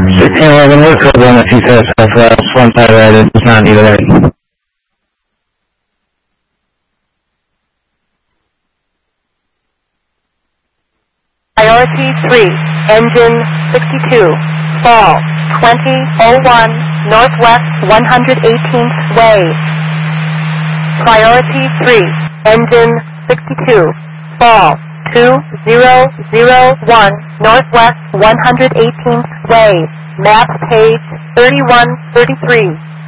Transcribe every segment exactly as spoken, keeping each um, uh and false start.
sixteen eleven Woodfield on the T S Southwest, one side right, it does not need a right. Priority three, engine sixty-two, fall, twenty oh one, Northwest one hundred eighteenth Way. Priority three, engine sixty-two, fall, two thousand one, Northwest one hundred eighteenth Way, map page thirty-one thirty-three.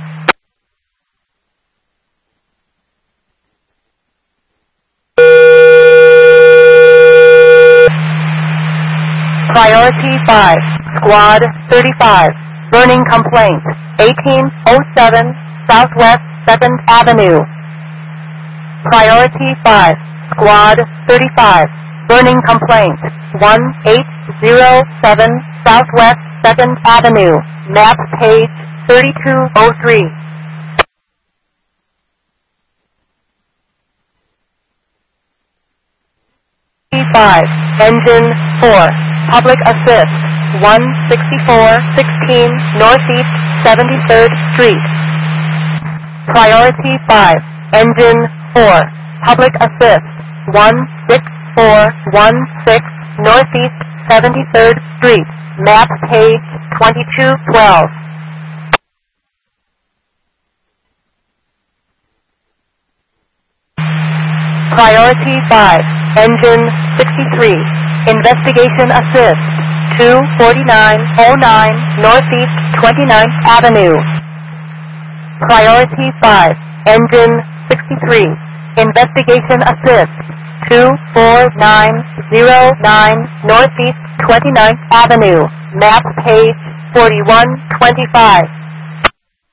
Priority five, Squad thirty-five, burning complaint, eighteen oh seven, Southwest second Avenue. Priority five, Squad thirty-five, burning complaint, eighteen oh seven, Southwest second Avenue, map page thirty-two oh three. five, engine four, public assist, one sixty-four sixteen Northeast seventy-third Street. Priority five, engine four, public assist, one six four one six Northeast seventy-third Street, map page twenty-two twelve. Priority five, engine sixty-three, investigation assist, two forty-nine oh nine Northeast twenty-ninth Avenue. Priority five, engine sixty-three, investigation assist, two four nine oh nine Northeast twenty-ninth Avenue, map page forty-one twenty-five.